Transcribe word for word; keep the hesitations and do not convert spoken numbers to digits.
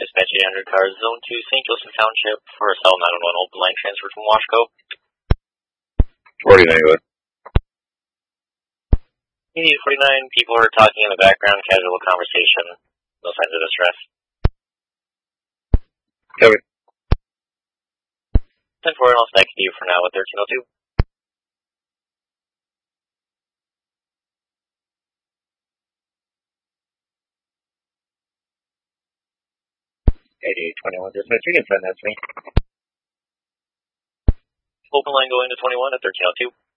Dispatch eight hundred cars, Zone two, Saint Joseph Township, for a cell nine one one open line transfer from Washco. forty-nine, go ahead. eighty forty-nine, people are talking in the background, casual conversation, no signs of distress. Copy. ten four, I'll stack to you for now at thirteen oh two. eighty-eight twenty-one, dispatch, you can send that to me. Open line going to twenty-one at thirteen oh two.